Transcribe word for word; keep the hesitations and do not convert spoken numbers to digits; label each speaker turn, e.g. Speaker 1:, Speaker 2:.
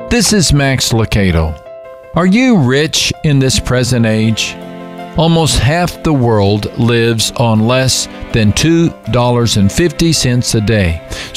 Speaker 1: This is Max Lucado. Are you rich in this present age? Almost half the world lives on less than two dollars and fifty cents a day.